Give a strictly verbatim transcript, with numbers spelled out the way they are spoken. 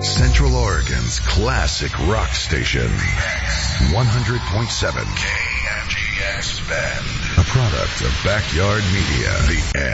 Central Oregon's classic rock station. one hundred point seven K M G X Bend. A product of Backyard Media. The